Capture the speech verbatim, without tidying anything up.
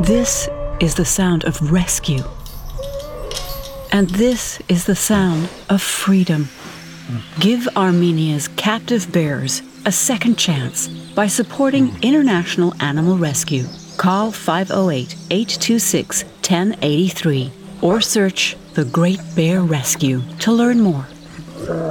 This is the sound of rescue. And this is the sound of freedom. Give Armenia's captive bears a second chance by supporting International Animal Rescue. Call five oh eight, eight two six, one oh eight three or search The Great Bear Rescue to learn more.